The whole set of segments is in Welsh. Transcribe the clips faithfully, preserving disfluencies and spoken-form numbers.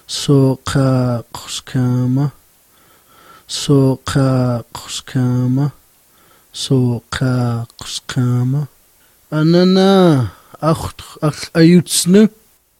Soqaqskama Soqaqskama Soqaqskama Anana acht ach ayutsnu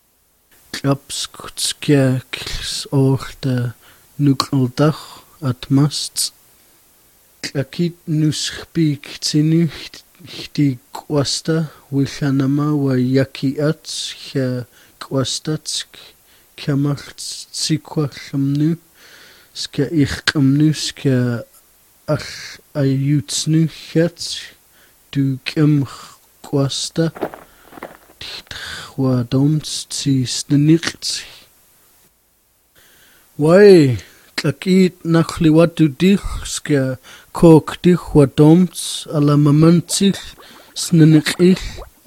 Klapskutskjaks orte nukldag atmast Klakit nuskpik tinucht die kwasta wilhanama wa yaki ats kja kwastatsk kjamacht tsikwalamnu ska ichkamnu ska ach ayutsnu kjats du kem kwasta wa doms tsi sninikt Wai Klakit nachliwatu dich ska kok dich wa doms alamamantsich snnikich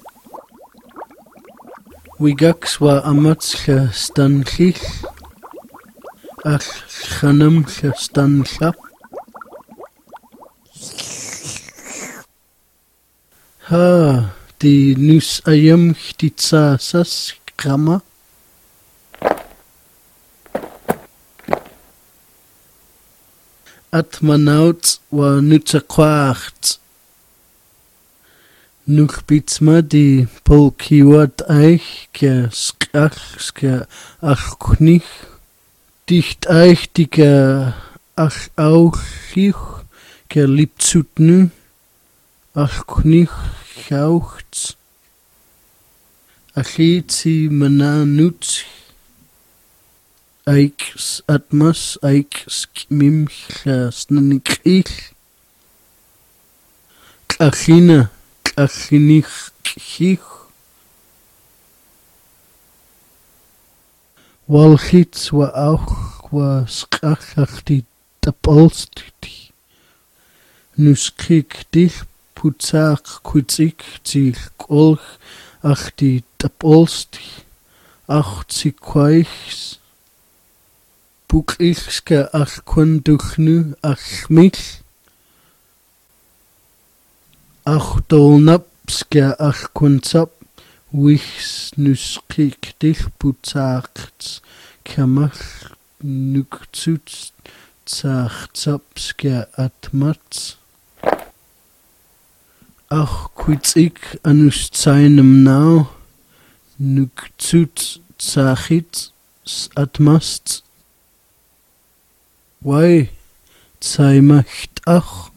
Wigaks wa amatska stanchich ach khanam stancha Ha die nus ayam chtitsasas krama Atmanaut wa nutsakwacht Nuchbitsma di polkiwat eich ke skach ke achknich Dicht eich di ke ach auchich ke liptsutnu achknich chauchts Achitsi mana nuts Eiks atmas eiks mimcha snnikich Klachina klachinich chich Walchits wa auch wa skachach di tapolst Nuskik dich putzach kutzik zich kolch ach di tapolst ach zikwaichs Buklichska ach kunduchnu ach mich ach dolnapska ach kunzap wichs nuskik dich putzachts kamach nukzuts zachzapska atmats ach kuitzik anus seinem nau nukzuts zachits atmast Wai, zei macht ach